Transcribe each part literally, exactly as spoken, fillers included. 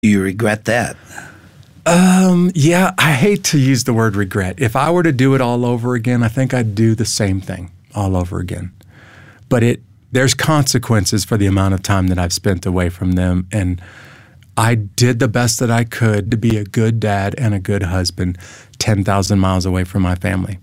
Do you regret that? Um, yeah, I hate to use the word regret. If I were to do it all over again, I think I'd do the same thing all over again. But it there's consequences for the amount of time that I've spent away from them. And I did the best that I could to be a good dad and a good husband ten thousand miles away from my family.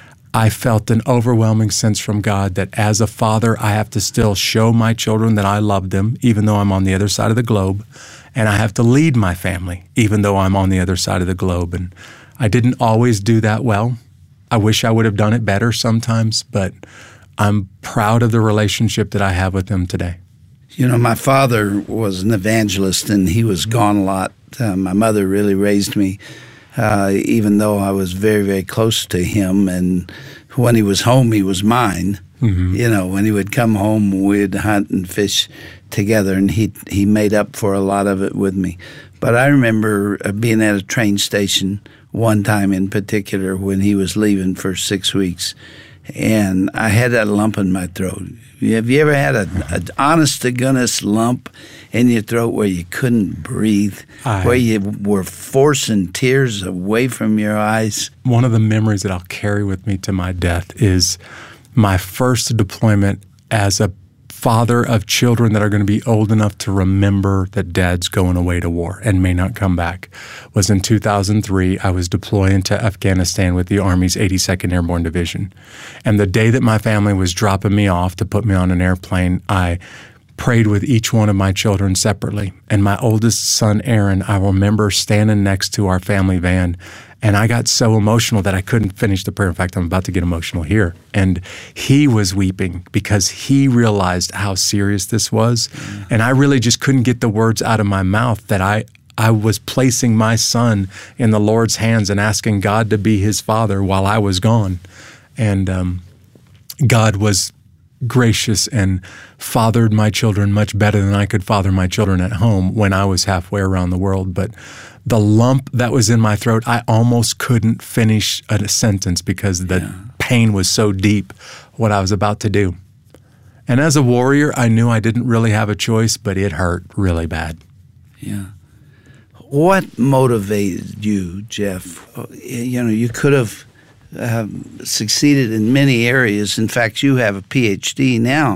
I felt an overwhelming sense from God that as a father, I have to still show my children that I love them, even though I'm on the other side of the globe. And I have to lead my family, even though I'm on the other side of the globe. And I didn't always do that well. I wish I would have done it better sometimes, but I'm proud of the relationship that I have with them today. You know, my father was an evangelist, and he was gone a lot. Uh, my mother really raised me, uh, even though I was very, very close to him. And when he was home, he was mine. Mm-hmm. You know, when he would come home, we'd hunt and fish together, and he he made up for a lot of it with me. But I remember being at a train station one time in particular when he was leaving for six weeks, and I had that lump in my throat. Have you ever had an honest-to-goodness lump in your throat where you couldn't breathe, I, where you were forcing tears away from your eyes? One of the memories that I'll carry with me to my death is my first deployment as a father of children that are going to be old enough to remember that dad's going away to war and may not come back was in two thousand three. I was deploying to Afghanistan with the Army's eighty-second Airborne Division. And the day that my family was dropping me off to put me on an airplane, I prayed with each one of my children separately. And my oldest son, Aaron, I remember standing next to our family van, and I got so emotional that I couldn't finish the prayer. In fact, I'm about to get emotional here. And he was weeping because he realized how serious this was. Mm. And I really just couldn't get the words out of my mouth that I, I was placing my son in the Lord's hands and asking God to be his father while I was gone. And um, God was gracious and fathered my children much better than I could father my children at home when I was halfway around the world. But the lump that was in my throat, I almost couldn't finish a sentence because the yeah. pain was so deep, what I was about to do. And as a warrior, I knew I didn't really have a choice, but it hurt really bad. Yeah. What motivated you, Jeff? You know, you could have Uh, succeeded in many areas. In fact, you have a P H D now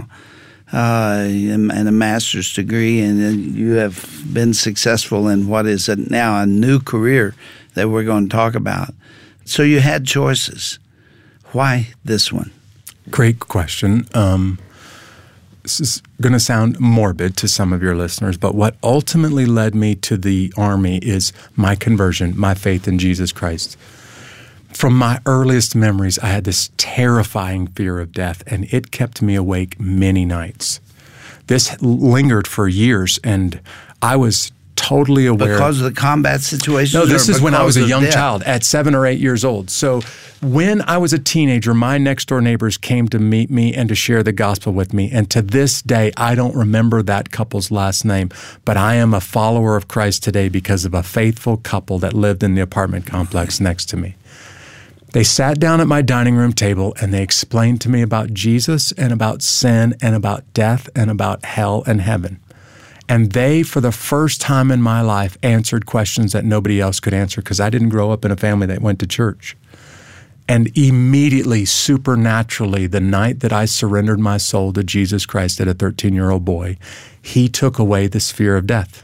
uh, and a master's degree, and you have been successful in what is a, now a new career that we're going to talk about. So you had choices. Why this one? Great question. Um, this is going to sound morbid to some of your listeners, but what ultimately led me to the Army is my conversion, my faith in Jesus Christ. From my earliest memories, I had this terrifying fear of death, and it kept me awake many nights. This lingered for years, and I was totally aware. Because of the combat situation? No, this is when I was a young death? child, at seven or eight years old. So when I was a teenager, my next-door neighbors came to meet me and to share the gospel with me. And to this day, I don't remember that couple's last name, but I am a follower of Christ today because of a faithful couple that lived in the apartment complex next to me. They sat down at my dining room table and they explained to me about Jesus and about sin and about death and about hell and heaven. And they, for the first time in my life, answered questions that nobody else could answer because I didn't grow up in a family that went to church. And immediately, supernaturally, the night that I surrendered my soul to Jesus Christ as a thirteen-year-old boy, he took away this fear of death.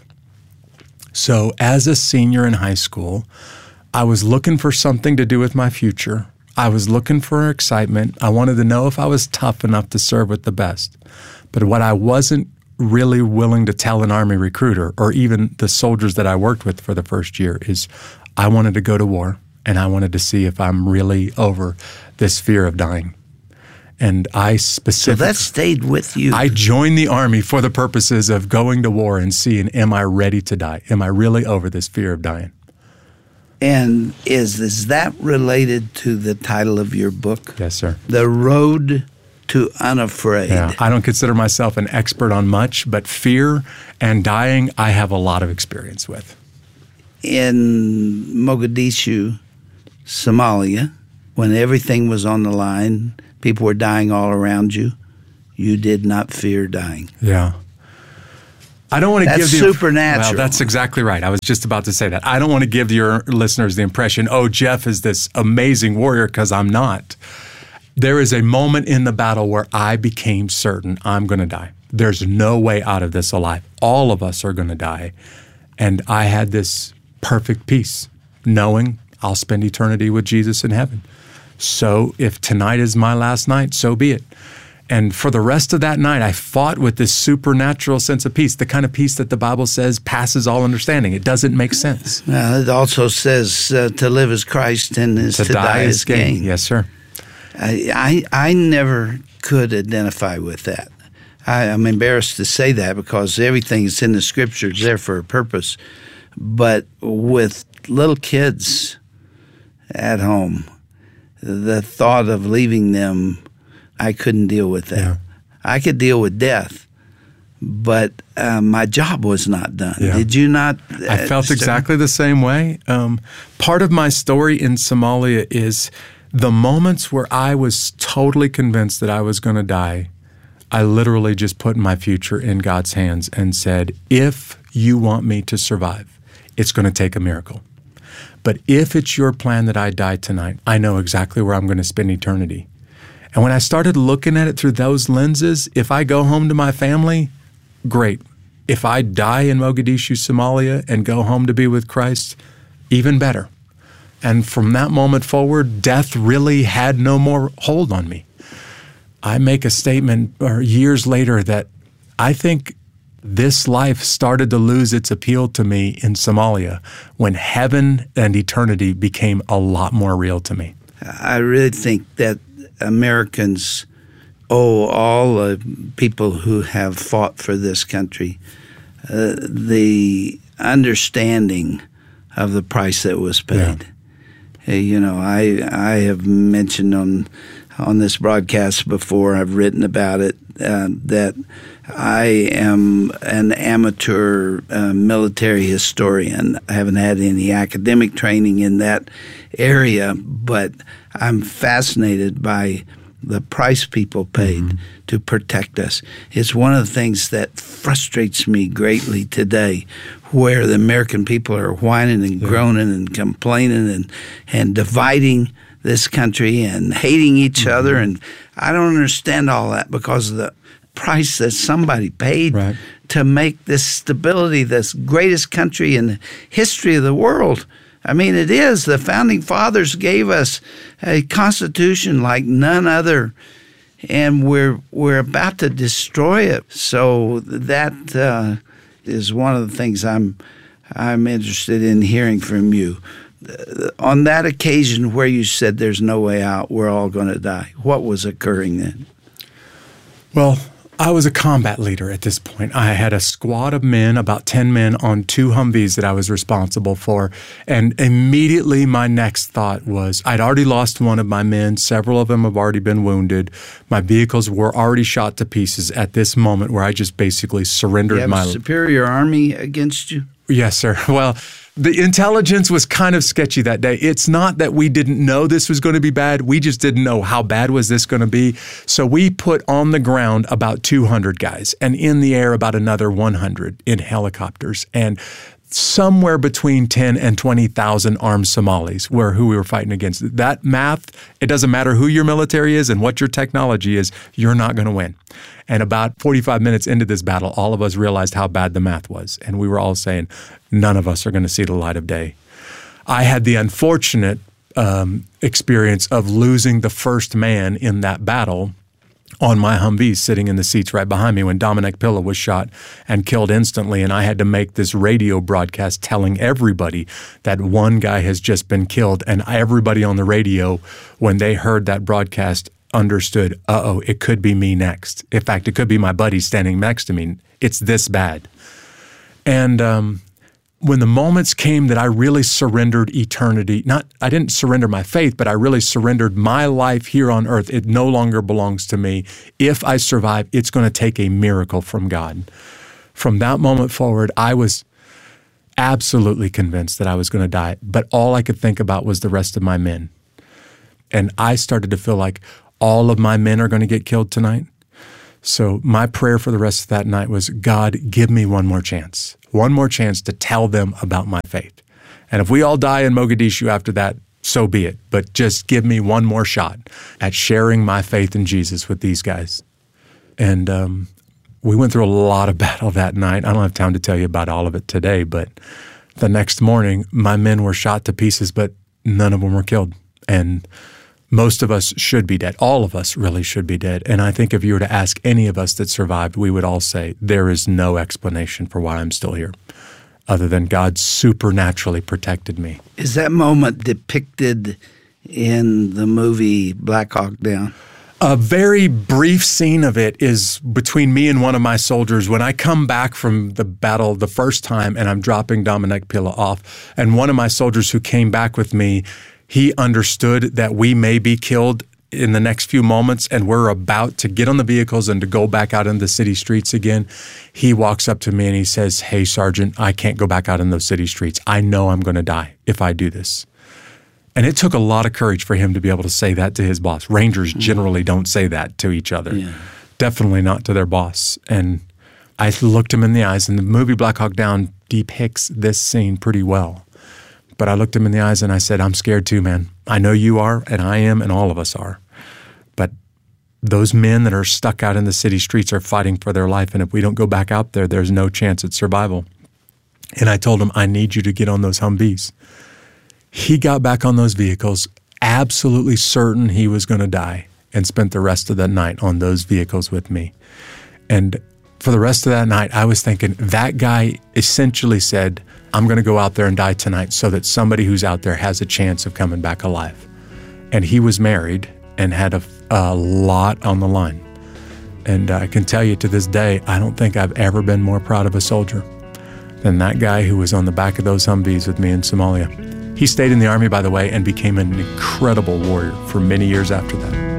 So as a senior in high school, I was looking for something to do with my future. I was looking for excitement. I wanted to know if I was tough enough to serve with the best. But what I wasn't really willing to tell an Army recruiter or even the soldiers that I worked with for the first year is I wanted to go to war, and I wanted to see if I'm really over this fear of dying. And I specifically... So that stayed with you. I joined the Army for the purposes of going to war and seeing, am I ready to die? Am I really over this fear of dying? And is is that related to the title of your book? Yes, sir. The Road to Unafraid. Yeah, I don't consider myself an expert on much, but fear and dying, I have a lot of experience with. In Mogadishu, Somalia, when everything was on the line, people were dying all around you, you did not fear dying. Yeah. I don't want to That's give the supernatural. Well, that's exactly right. I was just about to say that. I don't want to give your listeners the impression, oh, Jeff is this amazing warrior, because I'm not. There is a moment in the battle where I became certain I'm going to die. There's no way out of this alive. All of us are going to die. And I had this perfect peace, knowing I'll spend eternity with Jesus in heaven. So if tonight is my last night, so be it. And for the rest of that night, I fought with this supernatural sense of peace, the kind of peace that the Bible says passes all understanding. It doesn't make sense. Well, it also says uh, to live as Christ and is to, to die, die as gain. gain. Yes, sir. I, I I never could identify with that. I, I'm embarrassed to say that because everything that's in the Scripture is there for a purpose. But with little kids at home, the thought of leaving them, I couldn't deal with that. Yeah. I could deal with death, but uh, my job was not done. Yeah. Did you not? Uh, I felt start? exactly the same way. Um, part of my story in Somalia is the moments where I was totally convinced that I was going to die. I literally just put my future in God's hands and said, if you want me to survive, it's going to take a miracle. But if it's your plan that I die tonight, I know exactly where I'm going to spend eternity. And when I started looking at it through those lenses, if I go home to my family, great. If I die in Mogadishu, Somalia, and go home to be with Christ, even better. And from that moment forward, death really had no more hold on me. I make a statement or years later that I think this life started to lose its appeal to me in Somalia when heaven and eternity became a lot more real to me. I really think that Americans owe all the people who have fought for this country uh, the understanding of the price that was paid. Yeah. Uh, you know, I I have mentioned on on this broadcast before, I've written about it, uh, that I am an amateur uh, military historian. I haven't had any academic training in that area, but I'm fascinated by the price people paid mm-hmm. to protect us. It's one of the things that frustrates me greatly today, where the American people are whining and yeah. groaning and complaining and, and dividing this country and hating each mm-hmm. other. And I don't understand all that because of the price that somebody paid right. to make this stability, this greatest country in the history of the world. I mean, it is. The Founding Fathers gave us a Constitution like none other, and we're we're about to destroy it. So that uh, is one of the things I'm I'm interested in hearing from you. On that occasion where you said there's no way out, we're all going to die, what was occurring then? Well, I was a combat leader at this point. I had a squad of men, about ten men, on two Humvees that I was responsible for. And immediately my next thought was, I'd already lost one of my men. Several of them have already been wounded. My vehicles were already shot to pieces at this moment where I just basically surrendered you have my... a superior army against you? Yes, sir. Well, the intelligence was kind of sketchy that day. It's not that we didn't know this was going to be bad. We just didn't know how bad was this going to be. So we put on the ground about two hundred guys and in the air about another one hundred in helicopters. And somewhere between ten and twenty thousand armed Somalis were who we were fighting against. That math, it doesn't matter who your military is and what your technology is, you're not going to win. And about forty-five minutes into this battle, all of us realized how bad the math was. And we were all saying, none of us are going to see the light of day. I had the unfortunate um, experience of losing the first man in that battle on my Humvee, sitting in the seats right behind me when Dominic Pilla was shot and killed instantly. And I had to make this radio broadcast telling everybody that one guy has just been killed. And everybody on the radio, when they heard that broadcast, understood, uh-oh, it could be me next. In fact, it could be my buddy standing next to me. It's this bad. And um, when the moments came that I really surrendered eternity, not, I didn't surrender my faith, but I really surrendered my life here on earth. It no longer belongs to me. If I survive, it's going to take a miracle from God. From that moment forward, I was absolutely convinced that I was going to die, but all I could think about was the rest of my men. And I started to feel like all of my men are going to get killed tonight. So my prayer for the rest of that night was, God, give me one more chance, one more chance to tell them about my faith. And if we all die in Mogadishu after that, so be it. But just give me one more shot at sharing my faith in Jesus with these guys. And um, we went through a lot of battle that night. I don't have time to tell you about all of it today, but the next morning, my men were shot to pieces, but none of them were killed. And most of us should be dead. All of us really should be dead. And I think if you were to ask any of us that survived, we would all say, there is no explanation for why I'm still here, other than God supernaturally protected me. Is that moment depicted in the movie Black Hawk Down? A very brief scene of it is between me and one of my soldiers when I come back from the battle the first time and I'm dropping Dominic Pilla off. And one of my soldiers who came back with me, he understood that we may be killed in the next few moments and we're about to get on the vehicles and to go back out in the city streets again. He walks up to me and he says, hey, Sergeant, I can't go back out in those city streets. I know I'm going to die if I do this. And it took a lot of courage for him to be able to say that to his boss. Rangers generally don't say that to each other. Yeah. Definitely not to their boss. And I looked him in the eyes, and the movie Black Hawk Down depicts this scene pretty well. But I looked him in the eyes and I said, I'm scared too, man. I know you are, and I am, and all of us are. But those men that are stuck out in the city streets are fighting for their life, and if we don't go back out there, there's no chance at survival. And I told him, I need you to get on those Humvees. He got back on those vehicles, absolutely certain he was going to die, and spent the rest of the night on those vehicles with me. And for the rest of that night, I was thinking, that guy essentially said, I'm going to go out there and die tonight so that somebody who's out there has a chance of coming back alive. And he was married and had a, a lot on the line. And I can tell you to this day, I don't think I've ever been more proud of a soldier than that guy who was on the back of those Humvees with me in Somalia. He stayed in the Army, by the way, and became an incredible warrior for many years after that.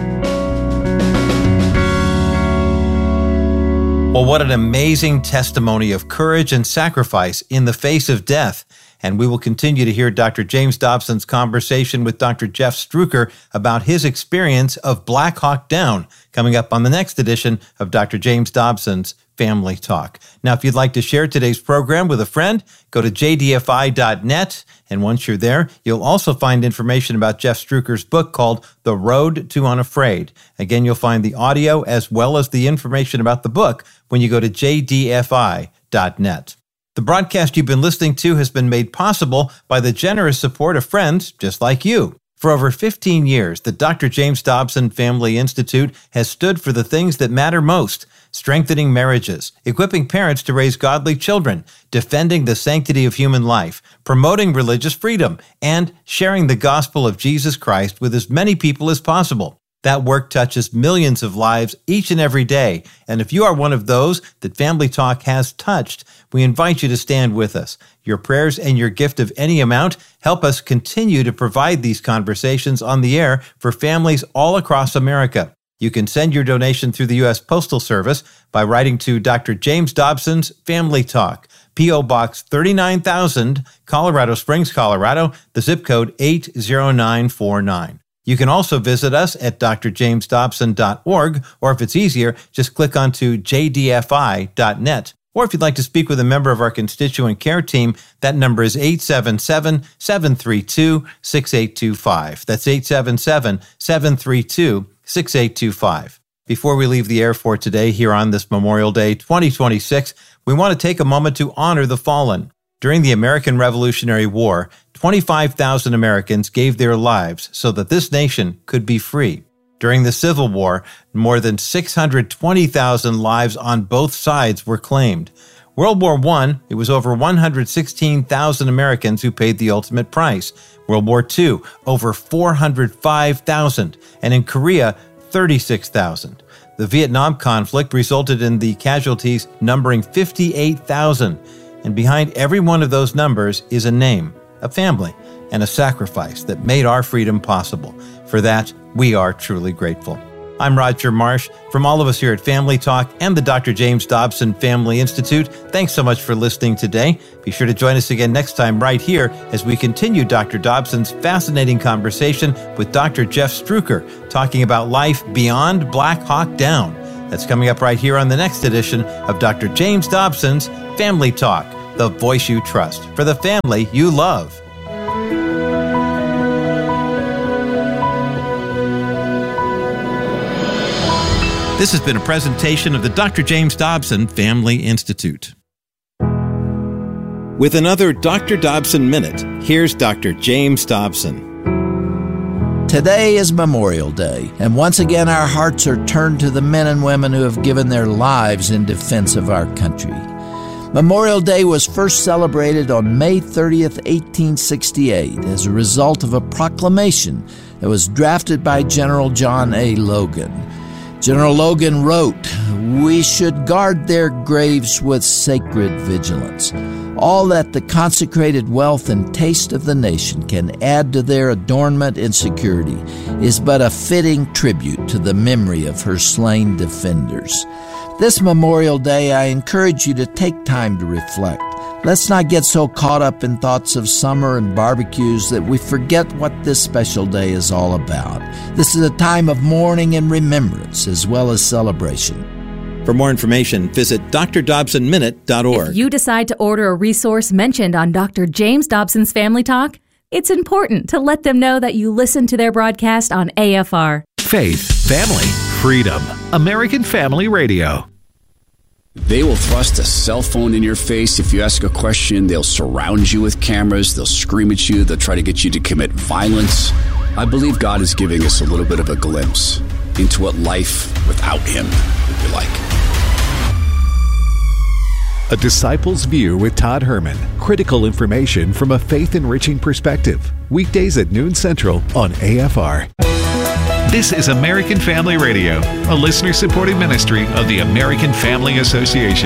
Well, what an amazing testimony of courage and sacrifice in the face of death. And we will continue to hear Doctor James Dobson's conversation with Doctor Jeff Struecker about his experience of Black Hawk Down coming up on the next edition of Doctor James Dobson's Family Talk. Now, if you'd like to share today's program with a friend, go to j d f i dot net. And once you're there, you'll also find information about Jeff Struecker's book called The Road to Unafraid. Again, you'll find the audio as well as the information about the book when you go to j d f i dot net. The broadcast you've been listening to has been made possible by the generous support of friends just like you. For over fifteen years, the Doctor James Dobson Family Institute has stood for the things that matter most: strengthening marriages, equipping parents to raise godly children, defending the sanctity of human life, promoting religious freedom, and sharing the gospel of Jesus Christ with as many people as possible. That work touches millions of lives each and every day. And if you are one of those that Family Talk has touched, we invite you to stand with us. Your prayers and your gift of any amount help us continue to provide these conversations on the air for families all across America. You can send your donation through the U S Postal Service by writing to Doctor James Dobson's Family Talk, P O Box thirty-nine thousand, Colorado Springs, Colorado, the zip code eight zero nine four nine. You can also visit us at d r james dobson dot org, or if it's easier, just click onto j d f i dot net. Or if you'd like to speak with a member of our constituent care team, that number is eight seven seven, seven three two, six eight two five. That's eight seven seven, seven three two, six eight two five. Before we leave the air for today here on this Memorial Day twenty twenty-six, we want to take a moment to honor the fallen. During the American Revolutionary War, twenty-five thousand Americans gave their lives so that this nation could be free. During the Civil War, more than six hundred twenty thousand lives on both sides were claimed. World War One, it was over one hundred sixteen thousand Americans who paid the ultimate price. World War Two, over four hundred five thousand. And in Korea, thirty-six thousand. The Vietnam conflict resulted in the casualties numbering fifty-eight thousand. And behind every one of those numbers is a name, a family, and a sacrifice that made our freedom possible. For that, we are truly grateful. I'm Roger Marsh. From all of us here at Family Talk and the Doctor James Dobson Family Institute, thanks so much for listening today. Be sure to join us again next time right here as we continue Doctor Dobson's fascinating conversation with Doctor Jeff Struecker, talking about life beyond Black Hawk Down. That's coming up right here on the next edition of Doctor James Dobson's Family Talk, the voice you trust for the family you love. This has been a presentation of the Doctor James Dobson Family Institute. With another Doctor Dobson Minute, here's Doctor James Dobson. Today is Memorial Day, and once again our hearts are turned to the men and women who have given their lives in defense of our country. Memorial Day was first celebrated on May thirtieth, eighteen sixty-eight, as a result of a proclamation that was drafted by General John A. Logan. General Logan wrote, "We should guard their graves with sacred vigilance. All that the consecrated wealth and taste of the nation can add to their adornment and security is but a fitting tribute to the memory of her slain defenders." This Memorial Day, I encourage you to take time to reflect. Let's not get so caught up in thoughts of summer and barbecues that we forget what this special day is all about. This is a time of mourning and remembrance as well as celebration. For more information, visit d r dobson minute dot org. If you decide to order a resource mentioned on Doctor James Dobson's Family Talk, it's important to let them know that you listen to their broadcast on A F R. Faith, family, freedom. American Family Radio. They will thrust a cell phone in your face if you ask a question. They'll surround you with cameras. They'll scream at you. They'll try to get you to commit violence. I believe God is giving us a little bit of a glimpse into what life without Him would be like. A Disciple's View with Todd Herman. Critical information from a faith-enriching perspective. Weekdays at noon Central on A F R. This is American Family Radio, a listener-supported ministry of the American Family Association.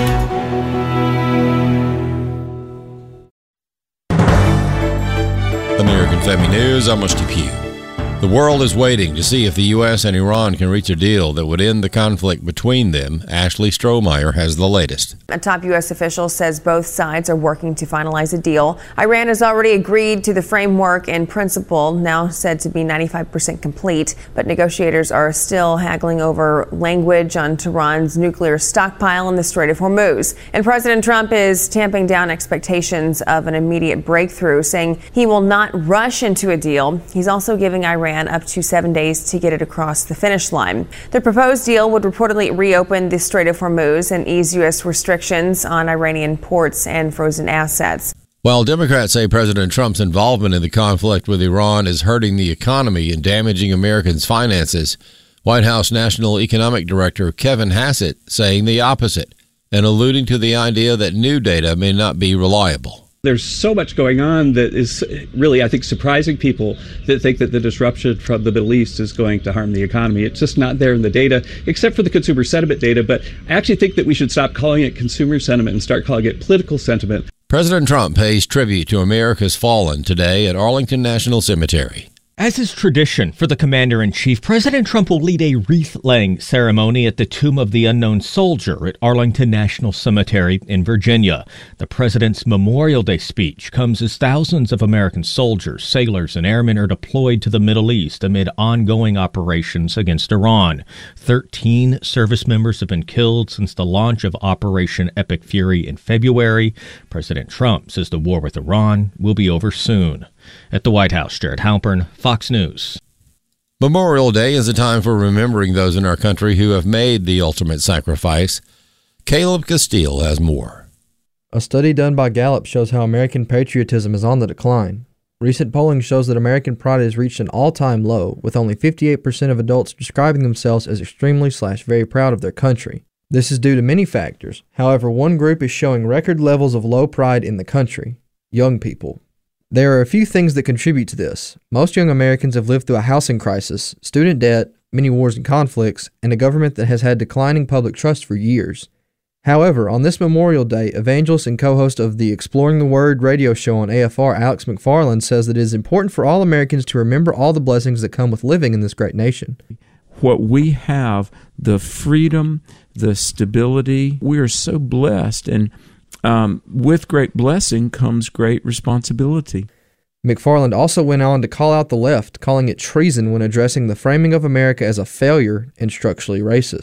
American Family News, I'm Rusty Pugh. The world is waiting to see if the U S and Iran can reach a deal that would end the conflict between them. Ashley Strohmeyer has the latest. A top U S official says both sides are working to finalize a deal. Iran has already agreed to the framework in principle, now said to be ninety-five percent complete, but negotiators are still haggling over language on Tehran's nuclear stockpile in the Strait of Hormuz. And President Trump is tamping down expectations of an immediate breakthrough, saying he will not rush into a deal. He's also giving Iran up to seven days to get it across the finish line. The proposed deal would reportedly reopen the Strait of Hormuz and ease U S restrictions on Iranian ports and frozen assets. While Democrats say President Trump's involvement in the conflict with Iran is hurting the economy and damaging Americans' finances, White House National Economic Director Kevin Hassett saying the opposite and alluding to the idea that new data may not be reliable. There's so much going on that is really, I think, surprising people that think that the disruption from the Middle East is going to harm the economy. It's just not there in the data, except for the consumer sentiment data. But I actually think that we should stop calling it consumer sentiment and start calling it political sentiment. President Trump pays tribute to America's fallen today at Arlington National Cemetery. As is tradition for the commander-in-chief, President Trump will lead a wreath-laying ceremony at the Tomb of the Unknown Soldier at Arlington National Cemetery in Virginia. The president's Memorial Day speech comes as thousands of American soldiers, sailors, and airmen are deployed to the Middle East amid ongoing operations against Iran. Thirteen service members have been killed since the launch of Operation Epic Fury in February. President Trump says the war with Iran will be over soon. At the White House, Jared Halpern, Fox News. Memorial Day is a time for remembering those in our country who have made the ultimate sacrifice. Caleb Castile has more. A study done by Gallup shows how American patriotism is on the decline. Recent polling shows that American pride has reached an all-time low, with only fifty-eight percent of adults describing themselves as extremely slash very proud of their country. This is due to many factors. However, one group is showing record levels of low pride in the country: young people. There are a few things that contribute to this. Most young Americans have lived through a housing crisis, student debt, many wars and conflicts, and a government that has had declining public trust for years. However, on this Memorial Day, evangelist and co-host of the Exploring the Word radio show on A F R, Alex McFarland, says that it is important for all Americans to remember all the blessings that come with living in this great nation. What we have, the freedom, the stability, we are so blessed, and Um, with great blessing comes great responsibility. McFarland also went on to call out the left, calling it treason when addressing the framing of America as a failure and structurally racist.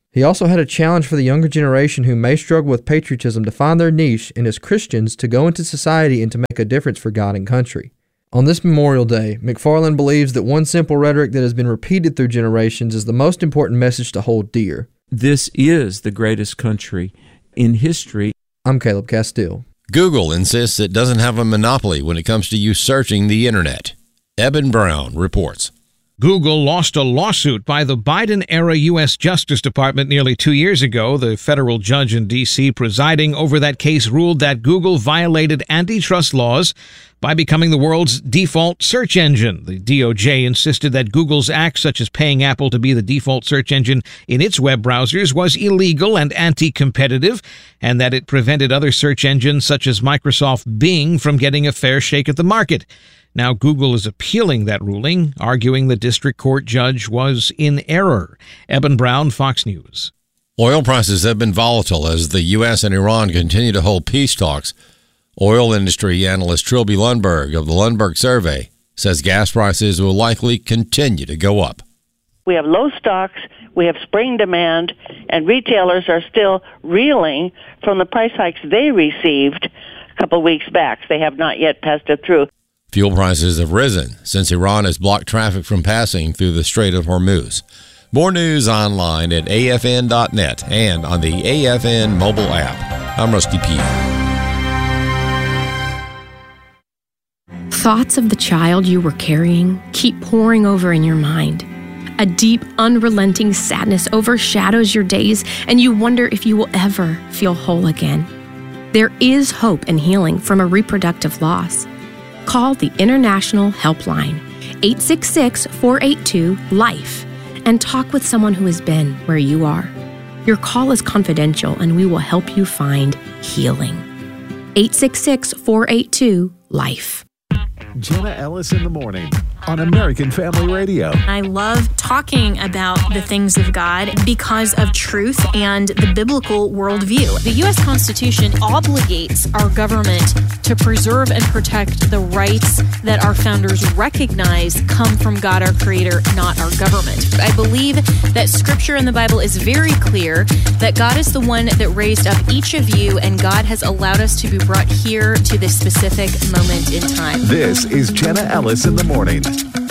He also had a challenge for the younger generation who may struggle with patriotism to find their niche and as Christians to go into society and to make a difference for God and country. On this Memorial Day, McFarland believes that one simple rhetoric that has been repeated through generations is the most important message to hold dear. This is the greatest country in history. I'm Caleb Castile. Google insists it doesn't have a monopoly when it comes to you searching the internet. Eben Brown reports. Google lost a lawsuit by the Biden-era U S Justice Department nearly two years ago. The federal judge in D C presiding over that case ruled that Google violated antitrust laws by becoming the world's default search engine. The D O J insisted that Google's acts, such as paying Apple to be the default search engine in its web browsers, was illegal and anti-competitive, and that it prevented other search engines, such as Microsoft Bing, from getting a fair shake at the market. Now, Google is appealing that ruling, arguing the district court judge was in error. Eben Brown, Fox News. Oil prices have been volatile as the U S and Iran continue to hold peace talks. Oil industry analyst Trilby Lundberg of the Lundberg Survey says gas prices will likely continue to go up. We have low stocks, we have spring demand, and retailers are still reeling from the price hikes they received a couple of weeks back. They have not yet passed it through. Fuel prices have risen since Iran has blocked traffic from passing through the Strait of Hormuz. More news online at A F N dot net and on the A F N mobile app. I'm Rusty P. Thoughts of the child you were carrying keep pouring over in your mind. A deep, unrelenting sadness overshadows your days, and you wonder if you will ever feel whole again. There is hope and healing from a reproductive loss. Call the International Helpline, eight six six, four eight two, LIFE, and talk with someone who has been where you are. Your call is confidential, and we will help you find healing. eight six six, four eight two, LIFE. Jenna Ellis in the morning on American Family Radio. I love talking about the things of God because of truth and the biblical worldview. The U S Constitution obligates our government to preserve and protect the rights that our founders recognize come from God, our Creator, not our government. I believe that Scripture in the Bible is very clear that God is the one that raised up each of you, and God has allowed us to be brought here to this specific moment in time. This is Jenna Ellis in the morning.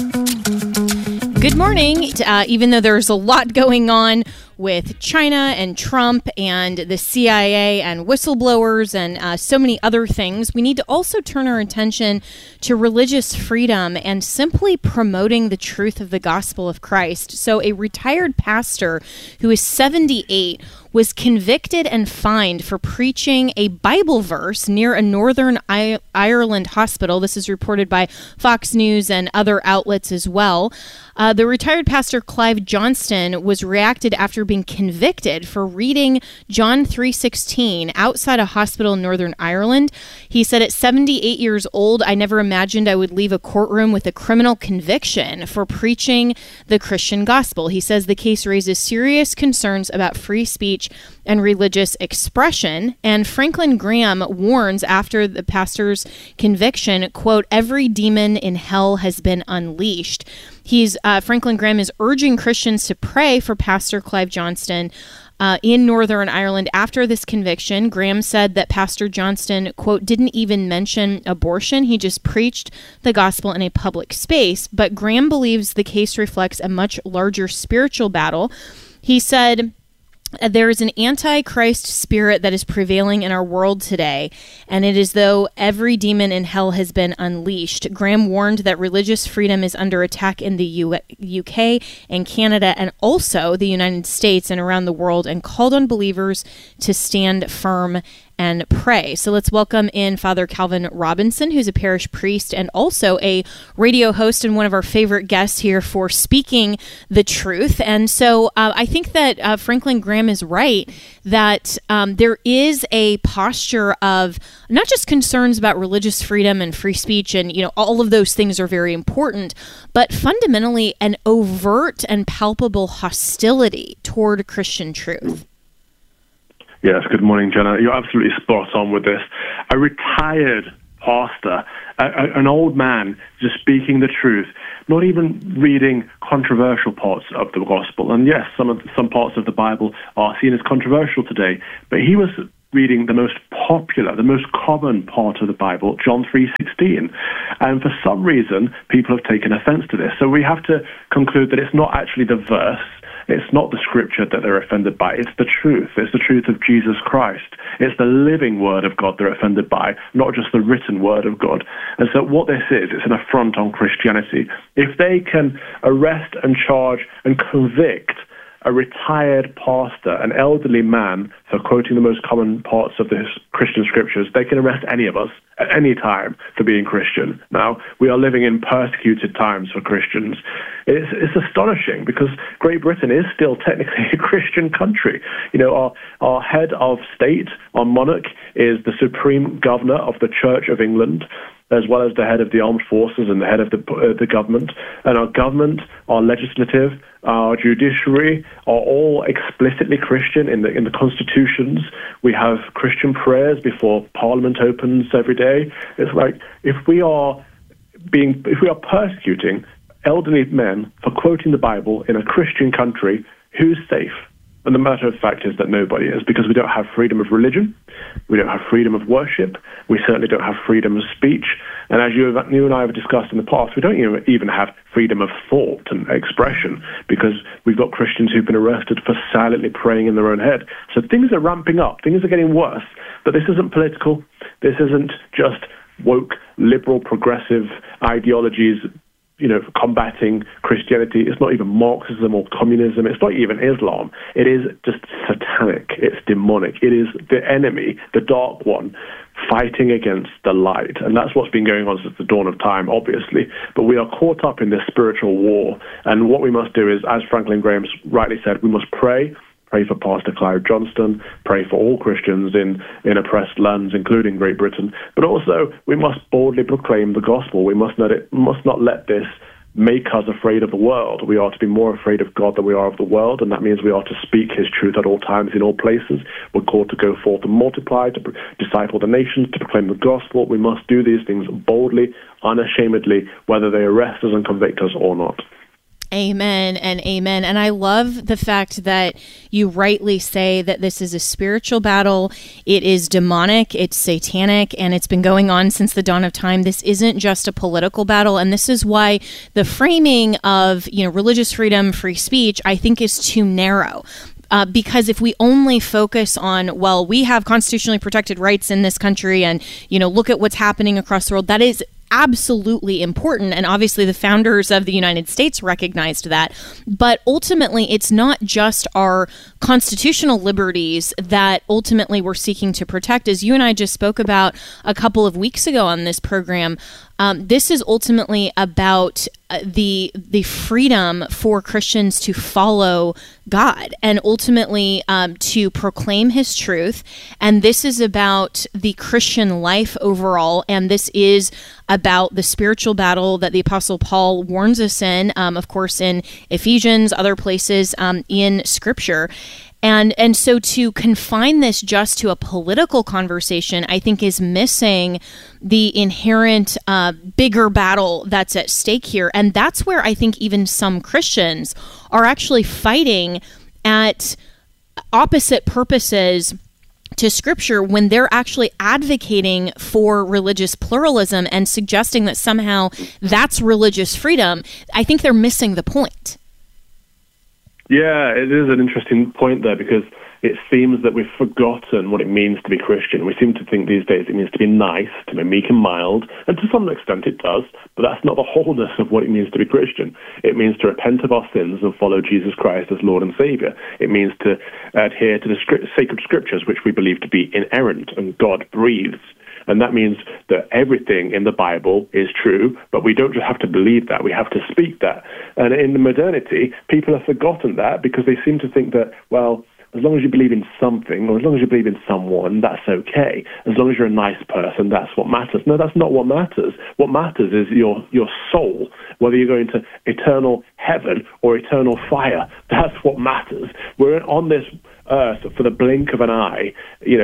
Good morning. Uh, even though there's a lot going on with China and Trump and the C I A and whistleblowers and uh, so many other things, we need to also turn our attention to religious freedom and simply promoting the truth of the gospel of Christ. So a retired pastor who is seventy-eight was convicted and fined for preaching a Bible verse near a Northern I- Ireland hospital. This is reported by Fox News and other outlets as well. Uh, the retired pastor Clive Johnston was reacted after being convicted for reading John three sixteen outside a hospital in Northern Ireland. He said, at seventy-eight years old, I never imagined I would leave a courtroom with a criminal conviction for preaching the Christian gospel. He says the case raises serious concerns about free speech and religious expression. And Franklin Graham warns after the pastor's conviction, quote, every demon in hell has been unleashed. He's uh, Franklin Graham is urging Christians to pray for Pastor Clive Johnston uh, in Northern Ireland after this conviction. Graham said that Pastor Johnston, quote, didn't even mention abortion. He just preached the gospel in a public space. But Graham believes the case reflects a much larger spiritual battle. He said, there is an antichrist spirit that is prevailing in our world today, and it is though every demon in hell has been unleashed. Graham warned that religious freedom is under attack in the U- UK and Canada and also the United States and around the world, and called on believers to stand firm and pray. So let's welcome in Father Calvin Robinson, who's a parish priest and also a radio host and one of our favorite guests here for Speaking the Truth. And so uh, I think that uh, Franklin Graham is right that um, there is a posture of not just concerns about religious freedom and free speech, and you know all of those things are very important, but fundamentally an overt and palpable hostility toward Christian truth. Yes, good morning, Jenna. You're absolutely spot on with this. A retired pastor, a, a, an old man just speaking the truth, not even reading controversial parts of the gospel. And yes, some of some parts of the Bible are seen as controversial today, but he was reading the most popular, the most common part of the Bible, John three sixteen. And for some reason, people have taken offense to this. So we have to conclude that it's not actually the verse, it's not the scripture that they're offended by, it's the truth. It's the truth of Jesus Christ. It's the living word of God they're offended by, not just the written word of God. And so what this is, it's an affront on Christianity. If they can arrest and charge and convict a retired pastor, an elderly man, for quoting the most common parts of the Christian scriptures, they can arrest any of us at any time for being Christian. Now, we are living in persecuted times for Christians. It's, it's astonishing because Great Britain is still technically a Christian country. You know, our, our head of state, our monarch, is the supreme governor of the Church of England, as well as the head of the armed forces and the head of the, uh, the government. And our government, our legislative, our judiciary are all explicitly Christian in the in the constitutions. We have Christian prayers before Parliament opens every day. It's like if we are being if we are persecuting elderly men for quoting the Bible in a Christian country, who's safe? And the matter of fact is that nobody is, because we don't have freedom of religion, we don't have freedom of worship, we certainly don't have freedom of speech, and as you, have, you and I have discussed in the past, we don't even have freedom of thought and expression, because we've got Christians who've been arrested for silently praying in their own head. So things are ramping up, things are getting worse, but this isn't political, this isn't just woke, liberal, progressive ideologies, you know, combating Christianity. It's not even Marxism or communism. It's not even Islam. It is just satanic. It's demonic. It is the enemy, the dark one, fighting against the light. And that's what's been going on since the dawn of time, obviously. But we are caught up in this spiritual war. And what we must do is, as Franklin Graham rightly said, we must pray. Pray for Pastor Clive Johnston, pray for all Christians in, in oppressed lands, including Great Britain. But also, we must boldly proclaim the gospel. We must not, it, must not let this make us afraid of the world. We are to be more afraid of God than we are of the world, and that means we are to speak his truth at all times, in all places. We're called to go forth and multiply, to disciple the nations, to proclaim the gospel. We must do these things boldly, unashamedly, whether they arrest us and convict us or not. Amen and amen. And I love the fact that you rightly say that this is a spiritual battle. It is demonic, it's satanic, and it's been going on since the dawn of time. This isn't just a political battle. And this is why the framing of, you know, religious freedom, free speech, I think is too narrow. Uh, because if we only focus on, well, we have constitutionally protected rights in this country and, you know, look at what's happening across the world, that is absolutely important. And obviously the founders of the United States recognized that. But ultimately, it's not just our constitutional liberties that ultimately we're seeking to protect. As you and I just spoke about a couple of weeks ago on this program, um, this is ultimately about uh, the the freedom for Christians to follow God and ultimately um, to proclaim his truth. And this is about the Christian life overall. And this is about the spiritual battle that the Apostle Paul warns us in, um, of course, in Ephesians, other places um, in Scripture. And and so to confine this just to a political conversation, I think is missing the inherent uh, bigger battle that's at stake here. And that's where I think even some Christians are actually fighting at opposite purposes to Scripture when they're actually advocating for religious pluralism and suggesting that somehow that's religious freedom. I think they're missing the point. Yeah, it is an interesting point there, because it seems that we've forgotten what it means to be Christian. We seem to think these days it means to be nice, to be meek and mild, and to some extent it does, but that's not the wholeness of what it means to be Christian. It means to repent of our sins and follow Jesus Christ as Lord and Savior. It means to adhere to the sacred scriptures, which we believe to be inerrant and God breathes. And that means that everything in the Bible is true, but we don't just have to believe that, we have to speak that. And in the modernity, people have forgotten that because they seem to think that, well, as long as you believe in something, or as long as you believe in someone, that's okay. As long as you're a nice person, that's what matters. No, that's not what matters. What matters is your, your soul, whether you're going to eternal heaven or eternal fire. That's what matters. We're on this earth for the blink of an eye, you know,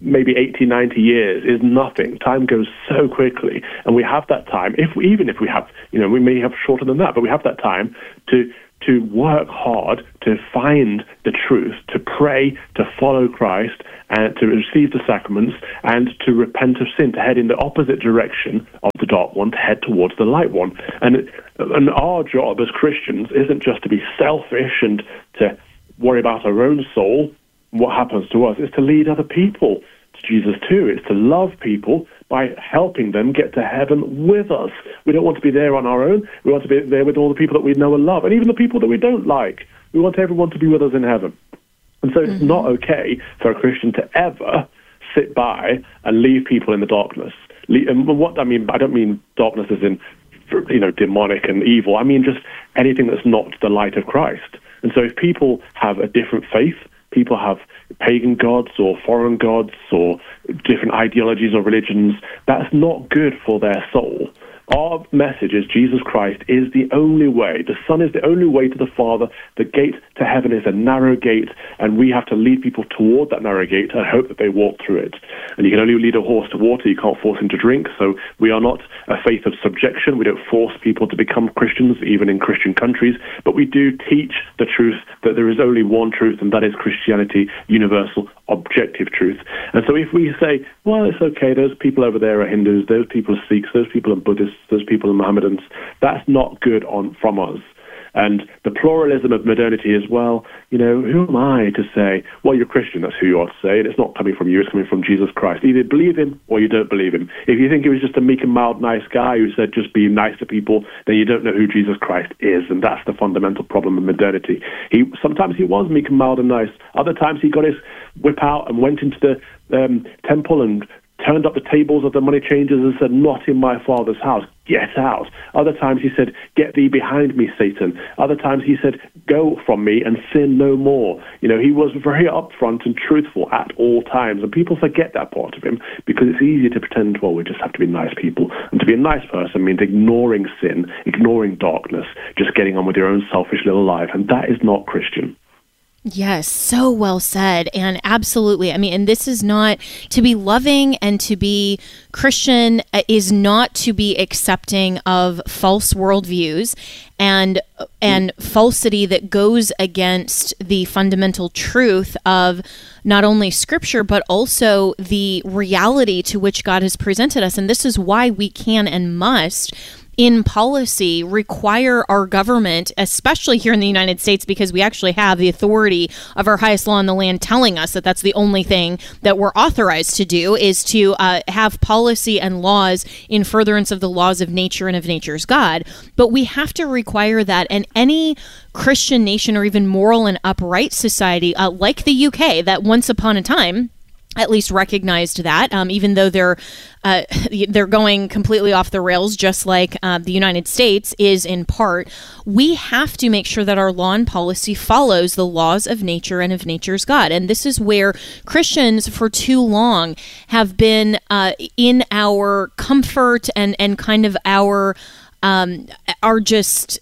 maybe eighty, ninety years is nothing. Time goes so quickly, and we have that time. If we, even if we have, you know, we may have shorter than that, but we have that time to to work hard to find the truth, to pray, to follow Christ, and to receive the sacraments, and to repent of sin, to head in the opposite direction of the dark one, to head towards the light one. And and our job as Christians isn't just to be selfish and to worry about our own soul. What happens to us is to lead other people to Jesus too. It's to love people by helping them get to heaven with us. We don't want to be there on our own. We want to be there with all the people that we know and love, and even the people that we don't like. We want everyone to be with us in heaven. And so mm-hmm. it's not okay for a Christian to ever sit by and leave people in the darkness. And what I mean, I don't mean darkness as in, you know, demonic and evil. I mean just anything that's not the light of Christ. And so if people have a different faith, people have pagan gods or foreign gods or different ideologies or religions, that's not good for their soul. Our message is Jesus Christ is the only way. The Son is the only way to the Father. The gate to heaven is a narrow gate, and we have to lead people toward that narrow gate and hope that they walk through it. And you can only lead a horse to water. You can't force him to drink. So we are not a faith of subjection. We don't force people to become Christians, even in Christian countries. But we do teach the truth that there is only one truth, and that is Christianity, universal, objective truth. And so if we say, well, it's okay, those people over there are Hindus, those people are Sikhs, those people are Buddhists, those people are Mohammedans, that's not good on from us. And the pluralism of modernity as well, you know, who am I to say, well, you're Christian, that's who you are to say, and it's not coming from you, it's coming from Jesus Christ. Either believe him or you don't believe him. If you think he was just a meek and mild, nice guy who said just be nice to people, then you don't know who Jesus Christ is, and that's the fundamental problem of modernity. He Sometimes he was meek and mild and nice. Other times he got his whip out and went into the um, temple and turned up the tables of the money changers and said, not in my Father's house, get out. Other times he said, get thee behind me, Satan. Other times he said, go from me and sin no more. You know, he was very upfront and truthful at all times, and people forget that part of him because it's easy to pretend, well, we just have to be nice people. And to be a nice person means ignoring sin, ignoring darkness, just getting on with your own selfish little life, and that is not Christian. Yes, so well said. And absolutely. I mean, and this is not to be loving, and to be Christian is not to be accepting of false worldviews and and falsity that goes against the fundamental truth of not only Scripture, but also the reality to which God has presented us. And this is why we can and must, in policy, require our government, especially here in the United States, because we actually have the authority of our highest law in the land telling us that that's the only thing that we're authorized to do, is to uh, have policy and laws in furtherance of the laws of nature and of nature's God. But we have to require that, and any Christian nation or even moral and upright society uh, like the U K, that once upon a time at least recognized that, um, even though they're uh, they're going completely off the rails, just like uh, the United States is in part. We have to make sure that our law and policy follows the laws of nature and of nature's God. And this is where Christians for too long have been uh, in our comfort and, and kind of our um, our just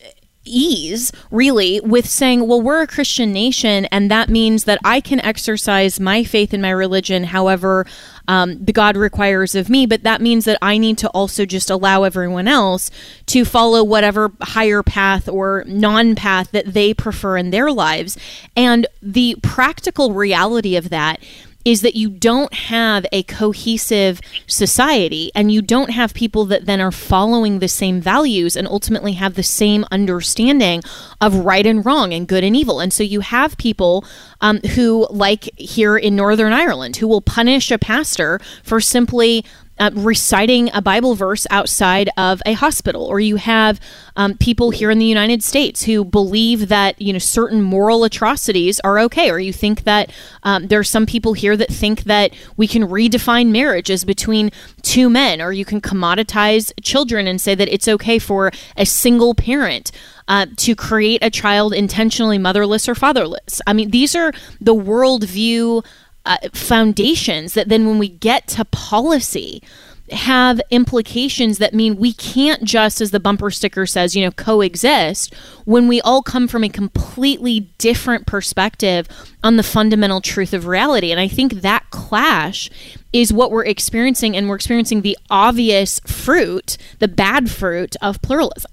ease, really, with saying, well, we're a Christian nation, and that means that I can exercise my faith in my religion however um, the God requires of me, but that means that I need to also just allow everyone else to follow whatever higher path or non-path that they prefer in their lives. And the practical reality of that is that you don't have a cohesive society, and you don't have people that then are following the same values and ultimately have the same understanding of right and wrong and good and evil. And so you have people um, who, like here in Northern Ireland, who will punish a pastor for simply Uh, reciting a Bible verse outside of a hospital. Or you have um, people here in the United States who believe that, you know, certain moral atrocities are okay. Or you think that um, there are some people here that think that we can redefine marriage as between two men, or you can commoditize children and say that it's okay for a single parent uh, to create a child intentionally motherless or fatherless. I mean, these are the worldview Uh, foundations that then when we get to policy, have implications that mean we can't just, as the bumper sticker says, you know, coexist when we all come from a completely different perspective on the fundamental truth of reality. And I think that clash is what we're experiencing, and we're experiencing the obvious fruit, the bad fruit of pluralism.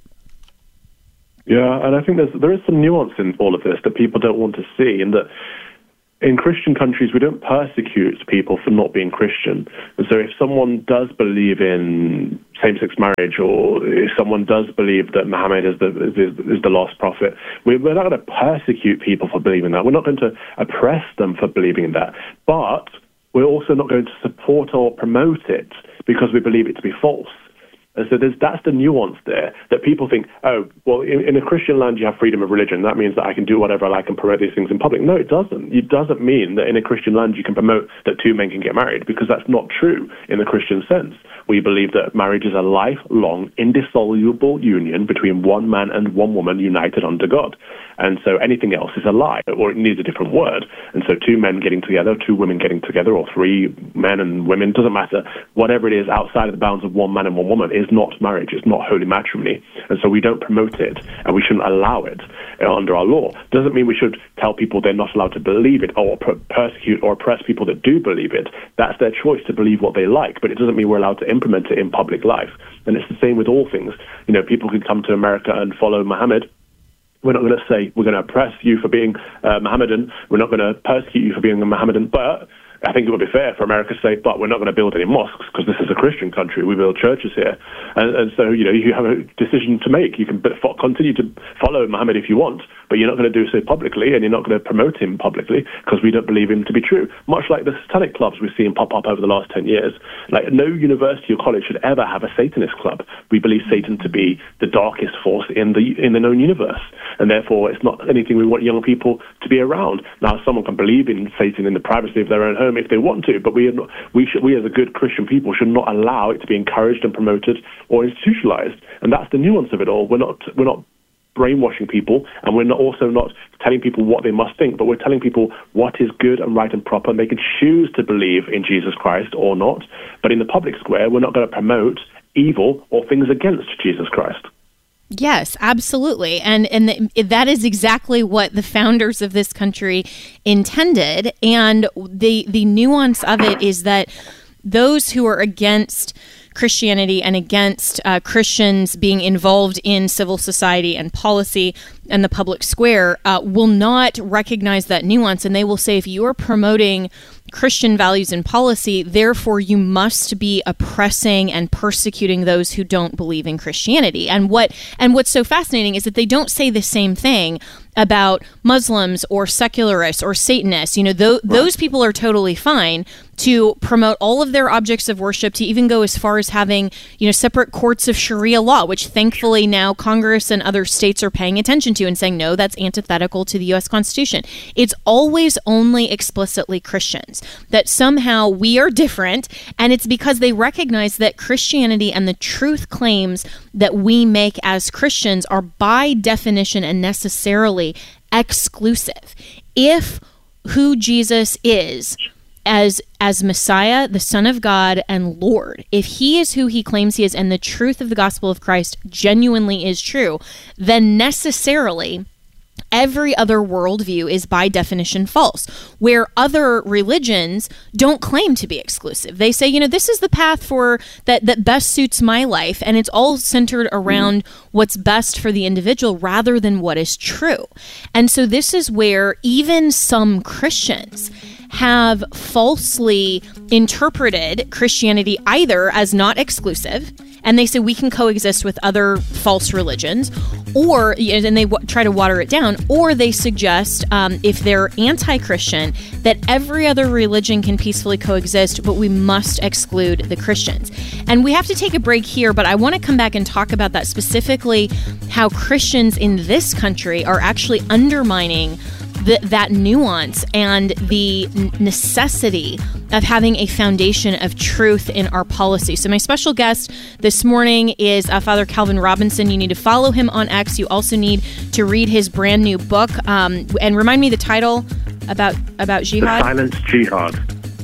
Yeah, and I think there's there is some nuance in all of this that people don't want to see, in that in Christian countries, we don't persecute people for not being Christian. And so if someone does believe in same-sex marriage, or if someone does believe that Muhammad is the is, is the last prophet, we're not going to persecute people for believing that. We're not going to oppress them for believing in that. But we're also not going to support or promote it because we believe it to be false. And so there's, that's the nuance there, that people think, oh, well, in, in a Christian land you have freedom of religion. That means that I can do whatever I like and promote these things in public. No, it doesn't. It doesn't mean that in a Christian land you can promote that two men can get married, because that's not true in the Christian sense. We believe that marriage is a lifelong, indissoluble union between one man and one woman united under God. And so anything else is a lie, or it needs a different word. And so two men getting together, two women getting together, or three men and women, doesn't matter. Whatever it is outside of the bounds of one man and one woman is not marriage. It's not holy matrimony. And so we don't promote it, and we shouldn't allow it uh, under our law. Doesn't mean we should tell people they're not allowed to believe it, or per- persecute or oppress people that do believe it. That's their choice to believe what they like, but it doesn't mean we're allowed to implement it in public life. And it's the same with all things. You know, people can come to America and follow Muhammad. We're not going to say we're going to oppress you for being uh, Mohammedan. We're not going to persecute you for being a Mohammedan. But I think it would be fair for America to say, but we're not going to build any mosques because this is a Christian country. We build churches here. And, and so, you know, you have a decision to make. You can continue to follow Muhammad if you want, but you're not going to do so publicly, and you're not going to promote him publicly because we don't believe him to be true. Much like the satanic clubs we've seen pop up over the last ten years. Like, no university or college should ever have a Satanist club. We believe Satan to be the darkest force in the in the known universe, and therefore it's not anything we want young people to be around. Now, someone can believe in Satan in the privacy of their own home if they want to, but we are not, we should, we as a good Christian people should not allow it to be encouraged and promoted or institutionalized. And that's the nuance of it all. We're not we're not brainwashing people, and we're not also not telling people what they must think, but we're telling people what is good and right and proper, and they can choose to believe in Jesus Christ or not. But in the public square, we're not going to promote evil or things against Jesus Christ. Yes, absolutely. And and th- that is exactly what the founders of this country intended. And the the nuance of it is that those who are against Christianity and against uh, Christians being involved in civil society and policy and the public square uh, will not recognize that nuance. And they will say, if you are promoting Christian values and policy, therefore you must be oppressing and persecuting those who don't believe in Christianity. And what and what's so fascinating is that they don't say the same thing about Muslims or secularists or Satanists. You know, th- those people are totally fine to promote all of their objects of worship, to even go as far as having, you know, separate courts of Sharia law, which thankfully now Congress and other states are paying attention to and saying, no, that's antithetical to the U S Constitution. It's always only explicitly Christians, that somehow we are different, and it's because they recognize that Christianity and the truth claims that we make as Christians are by definition and necessarily exclusive. If who Jesus is as as Messiah, the Son of God and Lord, if he is who he claims he is and the truth of the gospel of Christ genuinely is true, then necessarily every other worldview is by definition false, where other religions don't claim to be exclusive. They say, you know, this is the path for that that best suits my life, and it's all centered around what's best for the individual rather than what is true. And so this is where even some Christians have falsely interpreted Christianity either as not exclusive, and they say we can coexist with other false religions, or, and they w- try to water it down, or they suggest, um, if they're anti-Christian, that every other religion can peacefully coexist, but we must exclude the Christians. And we have to take a break here, but I want to come back and talk about that, specifically how Christians in this country are actually undermining The, that nuance and the necessity of having a foundation of truth in our policy. So my special guest this morning is uh, Father Calvin Robinson. You need to follow him on X. You also need to read his brand new book. Um, and remind me the title about about jihad. The Silent Jihad.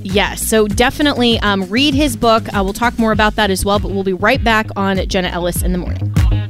Yes, so definitely um, read his book. Uh, we'll talk more about that as well, but we'll be right back on Jenna Ellis in the Morning.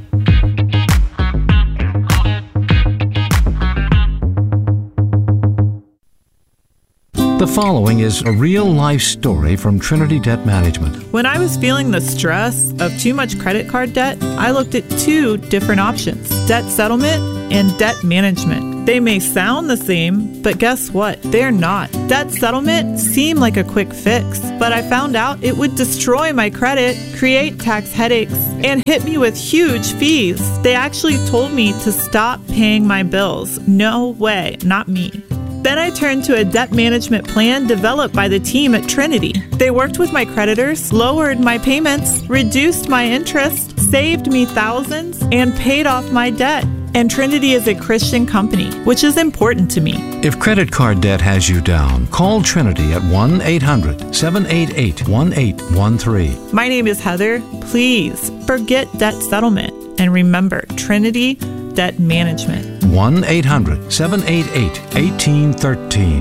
The following is a real-life story from Trinity Debt Management. When I was feeling the stress of too much credit card debt, I looked at two different options: debt settlement and debt management. They may sound the same, but guess what? They're not. Debt settlement seemed like a quick fix, but I found out it would destroy my credit, create tax headaches, and hit me with huge fees. They actually told me to stop paying my bills. No way, not me. Then I turned to a debt management plan developed by the team at Trinity. They worked with my creditors, lowered my payments, reduced my interest, saved me thousands, and paid off my debt. And Trinity is a Christian company, which is important to me. If credit card debt has you down, call Trinity at one eight hundred seven eight eight one eight one three. My name is Heather. Please forget debt settlement and remember Trinity Debt Management. one eight hundred seven eight eight one eight one three.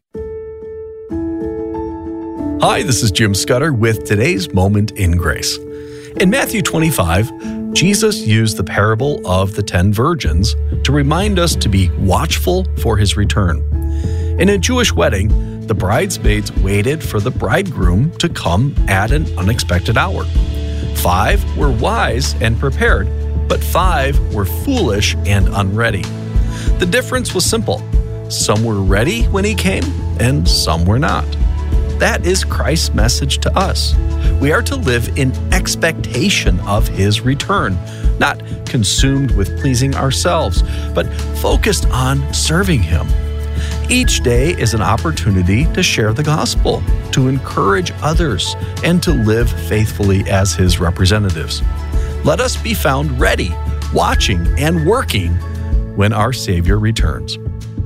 Hi, this is Jim Scudder with today's Moment in Grace. In Matthew twenty-five, Jesus used the parable of the ten virgins to remind us to be watchful for his return. In a Jewish wedding, the bridesmaids waited for the bridegroom to come at an unexpected hour. Five were wise and prepared, but five were foolish and unready. The difference was simple. Some were ready when he came, and some were not. That is Christ's message to us. We are to live in expectation of his return, not consumed with pleasing ourselves, but focused on serving him. Each day is an opportunity to share the gospel, to encourage others, and to live faithfully as his representatives. Let us be found ready, watching, and working when our Savior returns.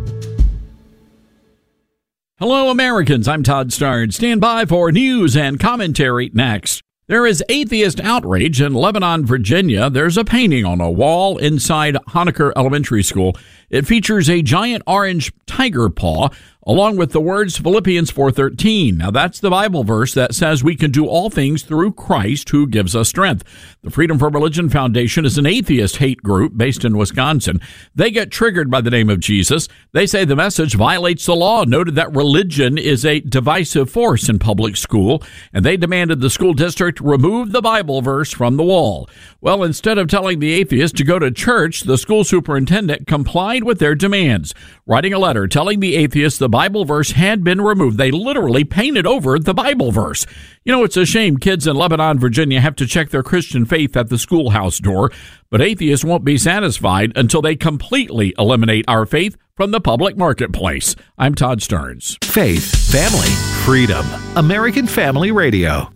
Hello, Americans. I'm Todd Starnes. Stand by for news and commentary next. There is atheist outrage in Lebanon, Virginia. There's a painting on a wall inside Honaker Elementary School. It features a giant orange tiger paw, along with the words Philippians four thirteen. Now, that's the Bible verse that says we can do all things through Christ who gives us strength. The Freedom from Religion Foundation is an atheist hate group based in Wisconsin. They get triggered by the name of Jesus. They say the message violates the law, noted that religion is a divisive force in public school, and they demanded the school district remove the Bible verse from the wall. Well, instead of telling the atheist to go to church, the school superintendent complied with their demands, writing a letter telling the atheist the Bible verse had been removed. They literally painted over the Bible verse. You know, it's a shame kids in Lebanon, Virginia have to check their Christian faith at the schoolhouse door, but atheists won't be satisfied until they completely eliminate our faith from the public marketplace. I'm Todd Starnes. Faith, family, freedom. American Family Radio.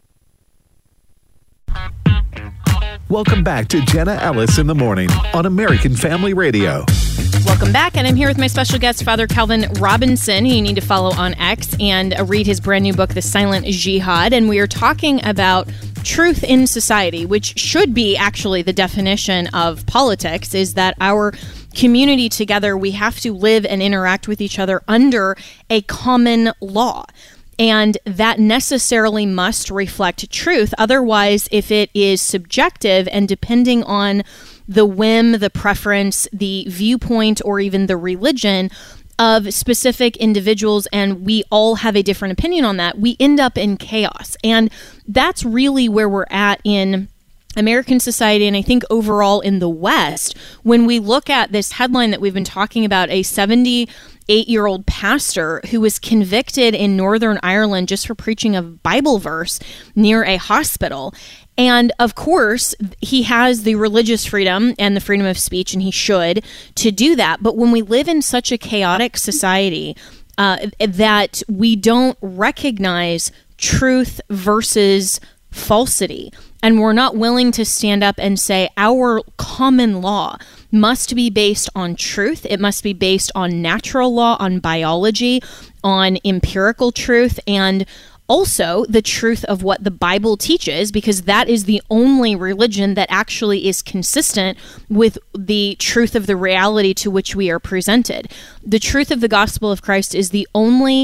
Welcome back to Jenna Ellis in the Morning on American Family Radio. Welcome back, and I'm here with my special guest, Father Calvin Robinson, who you need to follow on X, and uh, read his brand new book, The Silent Jihad. And we are talking about truth in society, which should be actually the definition of politics, is that our community together, we have to live and interact with each other under a common law. And that necessarily must reflect truth. Otherwise, if it is subjective and depending on the whim, the preference, the viewpoint, or even the religion of specific individuals, and we all have a different opinion on that, we end up in chaos. And that's really where we're at in American society, and I think overall in the West, when we look at this headline that we've been talking about, a seventy-eight-year-old pastor who was convicted in Northern Ireland just for preaching a Bible verse near a hospital. And of course, he has the religious freedom and the freedom of speech, and he should, to do that. But when we live in such a chaotic society uh, that we don't recognize truth versus falsity, and we're not willing to stand up and say our common law must be based on truth, it must be based on natural law, on biology, on empirical truth, and also the truth of what the Bible teaches, because that is the only religion that actually is consistent with the truth of the reality to which we are presented. The truth of the gospel of Christ is the only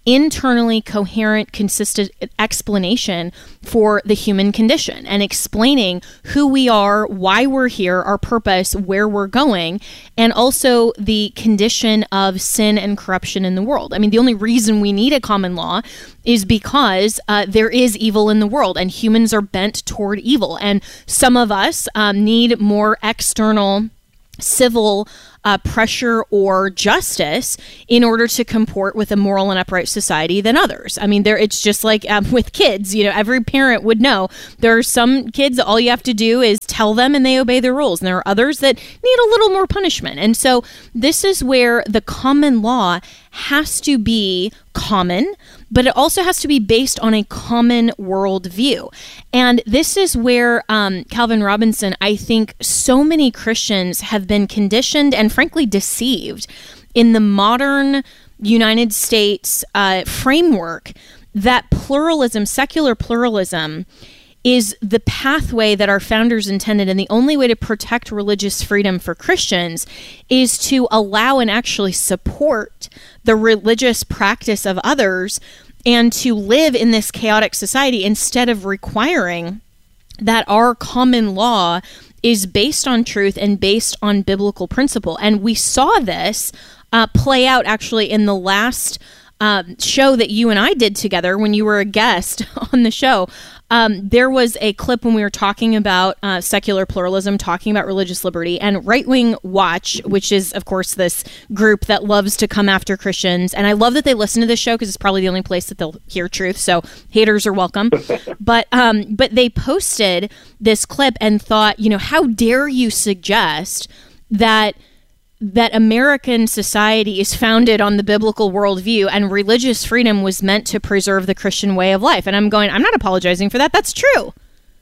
internally coherent, consistent explanation for the human condition and explaining who we are, why we're here, our purpose, where we're going, and also the condition of sin and corruption in the world. I mean, the only reason we need a common law is because uh, there is evil in the world and humans are bent toward evil. And some of us um, need more external civil uh, pressure or justice in order to comport with a moral and upright society than others. I mean, there it's just like um, with kids, you know, every parent would know there are some kids that all you have to do is tell them and they obey the rules. And there are others that need a little more punishment. And so this is where the common law has to be common, but it also has to be based on a common worldview. And this is where um, Calvin Robinson, I think so many Christians have been conditioned and frankly deceived in the modern United States uh, framework that pluralism, secular pluralism, is the pathway that our founders intended, and the only way to protect religious freedom for Christians is to allow and actually support the religious practice of others and to live in this chaotic society instead of requiring that our common law is based on truth and based on biblical principle. And we saw this uh, play out actually in the last um, show that you and I did together when you were a guest on the show. Um, there was a clip when we were talking about uh, secular pluralism, talking about religious liberty, and Right Wing Watch, which is, of course, this group that loves to come after Christians. And I love that they listen to this show because it's probably the only place that they'll hear truth. So haters are welcome. but um, but they posted this clip and thought, you know, how dare you suggest that that American society is founded on the biblical worldview and religious freedom was meant to preserve the Christian way of life. And I'm going, I'm not apologizing for that. That's true.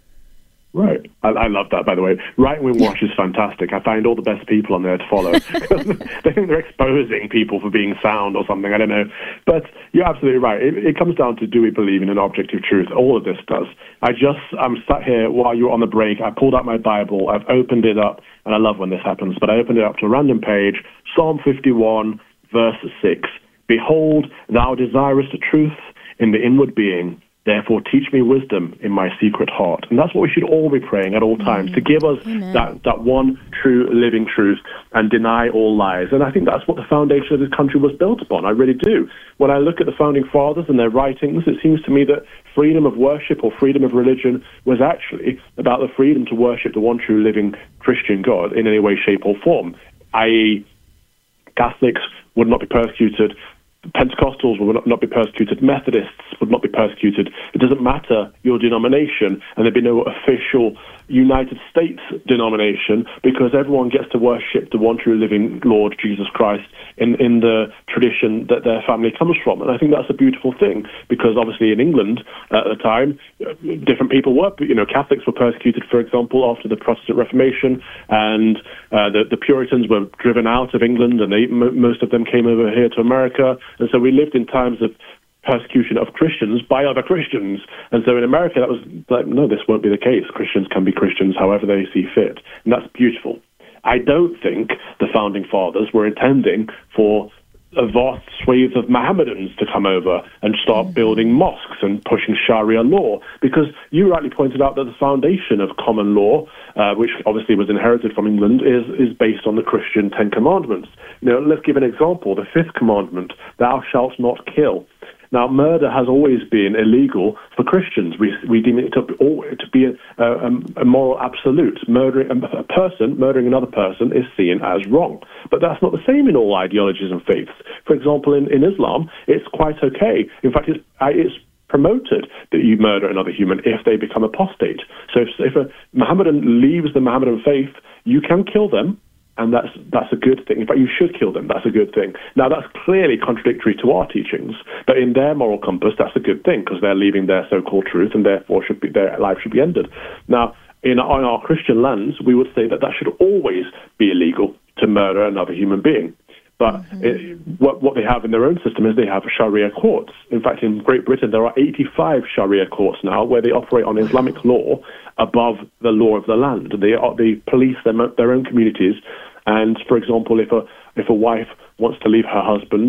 Right. I, I love that, by the way. Right Wing Watch is fantastic. I find all the best people on there to follow. They think they're exposing people for being sound or something. I don't know. But you're absolutely right. It, it comes down to, do we believe in an objective truth? All of this does. I just, I'm sat here while you're on the break. I pulled out my Bible. I've opened it up. And I love when this happens. But I opened it up to a random page. Psalm fifty-one, verse six. Behold, thou desirest the truth in the inward being. Therefore, teach me wisdom in my secret heart. And that's what we should all be praying at all times, mm-hmm. to give us that, that one true living truth and deny all lies. And I think that's what the foundation of this country was built upon. I really do. When I look at the founding fathers and their writings, it seems to me that freedom of worship or freedom of religion was actually about the freedom to worship the one true living Christian God in any way, shape, or form, that is, Catholics would not be persecuted, Pentecostals would not be persecuted, Methodists would not be persecuted. It doesn't matter your denomination, and there'd be no official United States denomination, because everyone gets to worship the one true living Lord Jesus Christ in, in the tradition that their family comes from. And I think that's a beautiful thing, because obviously in England uh, at the time, different people were, you know, Catholics were persecuted, for example, after the Protestant Reformation, and uh, the, the Puritans were driven out of England, and they, m- most of them came over here to America. And so we lived in times of persecution of Christians by other Christians. And so in America, that was like, no, this won't be the case. Christians can be Christians however they see fit. And that's beautiful. I don't think the founding fathers were intending for a vast swathe of Mohammedans to come over and start building mosques and pushing Sharia law, because you rightly pointed out that the foundation of common law, uh, which obviously was inherited from England, is, is based on the Christian Ten Commandments. You know, let's give an example. The fifth commandment, thou shalt not kill. Now, murder has always been illegal for Christians. We we deem it to, to be a, a, a moral absolute. Murdering a person, murdering another person, is seen as wrong. But that's not the same in all ideologies and faiths. For example, in, in Islam, it's quite okay. In fact, it's, it's promoted that you murder another human if they become apostate. So if, if a Mohammedan leaves the Mohammedan faith, you can kill them. And that's that's a good thing. In fact, you should kill them. That's a good thing. Now, that's clearly contradictory to our teachings, but in their moral compass, that's a good thing, because they're leaving their so-called truth, and therefore should be, their life should be ended. Now, in on our Christian lands, we would say that that should always be illegal to murder another human being. But mm-hmm. it, what, what they have in their own system is they have Sharia courts. In fact, in Great Britain, there are eighty-five Sharia courts now where they operate on Islamic law above the law of the land. They are, they police them, their own communities. And, for example, if a if a wife wants to leave her husband,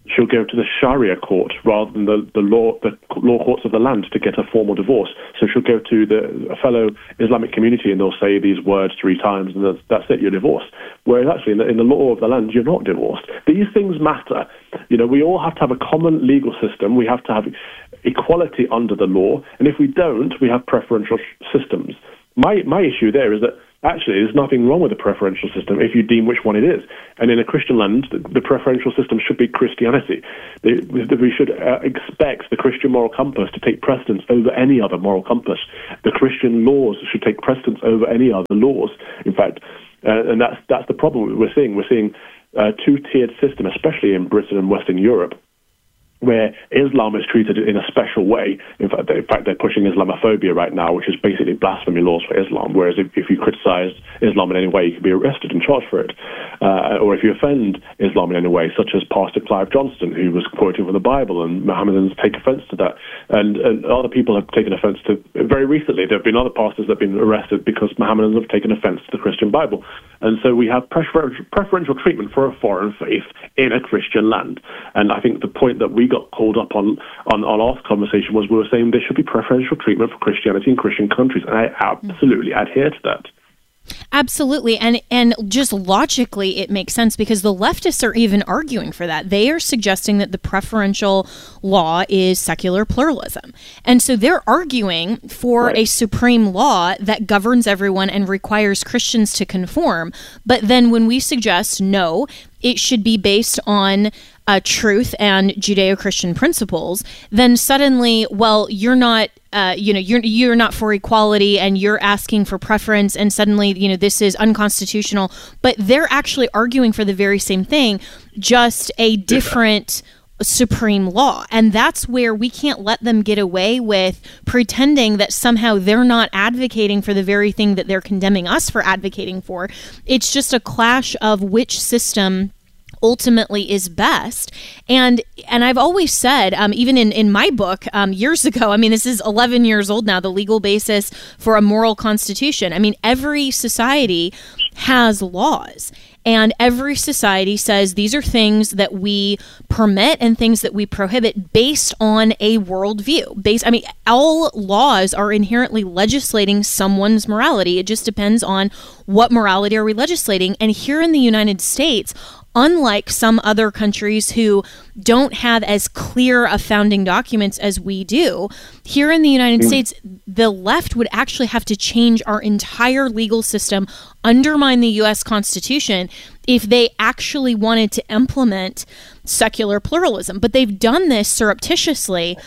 she'll go to the Sharia court rather than the, the law the law courts of the land to get a formal divorce. So she'll go to the a fellow Islamic community and they'll say these words three times and that's, that's it, you're divorced. Whereas actually in the, in the law of the land, you're not divorced. These things matter. You know, we all have to have a common legal system. We have to have equality under the law. And if we don't, we have preferential systems. My my issue there is that actually there's nothing wrong with the preferential system if you deem which one it is. And in a Christian land, the, the preferential system should be Christianity. They, we should uh, expect the Christian moral compass to take precedence over any other moral compass. The Christian laws should take precedence over any other laws, in fact. Uh, and that's that's the problem we're seeing. We're seeing a two-tiered system, especially in Britain and Western Europe, where Islam is treated in a special way. In fact, they, in fact, they're pushing Islamophobia right now, which is basically blasphemy laws for Islam, whereas if, if you criticize Islam in any way, you can be arrested and charged for it. Uh, or if you offend Islam in any way, such as Pastor Clive Johnston, who was quoting from the Bible, and Mohammedans take offense to that. And, and other people have taken offense to, very recently, there have been other pastors that have been arrested because Mohammedans have taken offense to the Christian Bible. And so we have prefer- preferential treatment for a foreign faith in a Christian land. And I think the point that we got called up on, on, on our conversation was we were saying there should be preferential treatment for Christianity in Christian countries. And I absolutely adhere to that. Absolutely. And and just logically, it makes sense because the leftists are even arguing for that. They are suggesting that the preferential law is secular pluralism. And so they're arguing for right. a supreme law that governs everyone and requires Christians to conform. But then when we suggest no, it should be based on uh, truth and Judeo-Christian principles, then suddenly, well, you're not, uh, you know, you're you're not for equality, and you're asking for preference, and suddenly, you know, this is unconstitutional. But they're actually arguing for the very same thing, just a different supreme law. And that's where we can't let them get away with pretending that somehow they're not advocating for the very thing that they're condemning us for advocating for. It's just a clash of which system ultimately is best. And and I've always said, um, even in, in my book um, years ago, I mean, this is eleven years old now, The Legal Basis for a Moral Constitution. I mean, every society has laws. And every society says these are things that we permit and things that we prohibit based on a worldview. Based, I mean, all laws are inherently legislating someone's morality. It just depends on what morality are we legislating. And here in the United States, unlike some other countries who don't have as clear of founding documents as we do, here in the United mm. States, the left would actually have to change our entire legal system, undermine the U S Constitution, if they actually wanted to implement secular pluralism. But they've done this surreptitiously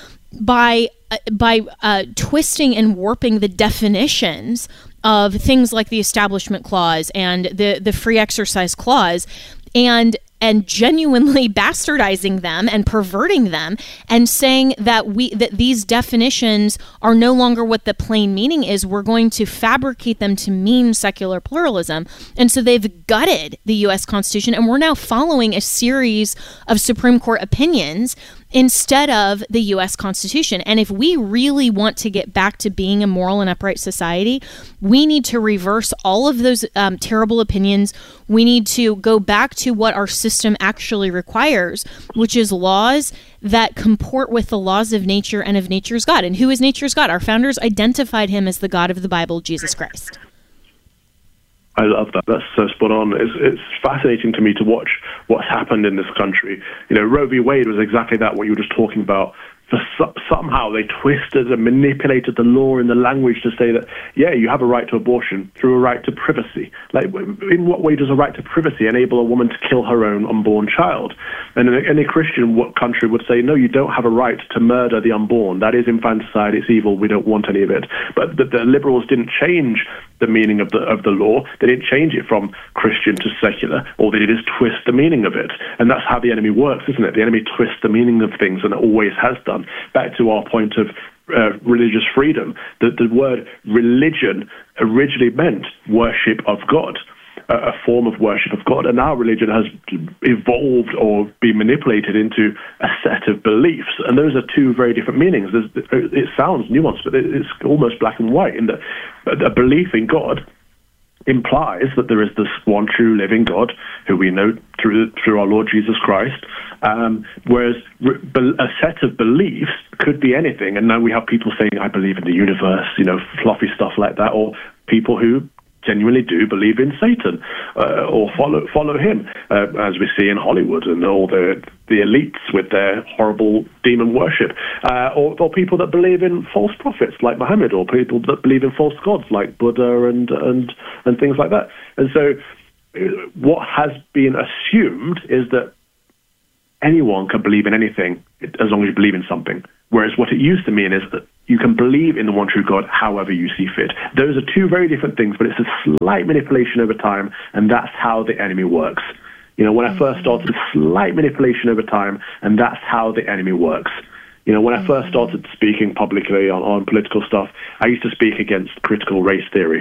by uh, by uh, twisting and warping the definitions of things like the Establishment Clause and the, the Free Exercise Clause, and and genuinely bastardizing them and perverting them and saying that we that these definitions are no longer what the plain meaning is. We're going to fabricate them to mean secular pluralism. And so they've gutted the U S Constitution, and we're now following a series of Supreme Court opinions instead of the U S Constitution. And if we really want to get back to being a moral and upright society, we need to reverse all of those um, terrible opinions. We need to go back to what our system actually requires, which is laws that comport with the laws of nature and of nature's God. And who is nature's God? Our founders identified him as the God of the Bible, Jesus Christ. I love that. That's so spot on. It's, it's fascinating to me to watch what's happened in this country. You know, Roe v. Wade was exactly that, what you were just talking about. For so, somehow they twisted and manipulated the law and the language to say that, yeah, you have a right to abortion through a right to privacy. Like, in what way does a right to privacy enable a woman to kill her own unborn child? And any Christian country would say, no, you don't have a right to murder the unborn. That is infanticide. It's evil. We don't want any of it. But the, the liberals didn't change the meaning of the of the law. They didn't change it from Christian to secular. All they did is twist the meaning of it. And that's how the enemy works, isn't it? The enemy twists the meaning of things, and it always has done. Back to our point of uh, religious freedom, the, the word religion originally meant worship of God, a, a form of worship of God. And now religion has evolved or been manipulated into a set of beliefs. And those are two very different meanings. There's, it sounds nuanced, but it's almost black and white in that a belief in God implies that there is this one true living God who we know through through our Lord Jesus Christ, um, whereas a set of beliefs could be anything. And now we have people saying, I believe in the universe, you know, fluffy stuff like that, or people who genuinely do believe in Satan uh, or follow follow him, uh, as we see in Hollywood and all the the elites with their horrible demon worship, uh, or, or people that believe in false prophets like Muhammad, or people that believe in false gods like Buddha and and and things like that. And so, what has been assumed is that anyone can believe in anything as long as you believe in something. Whereas what it used to mean is that you can believe in the one true God however you see fit. Those are two very different things, but it's a slight manipulation over time, and that's how the enemy works. You know, when I first started, slight manipulation over time, and that's how the enemy works. You know, when I first started speaking publicly on, on political stuff, I used to speak against critical race theory.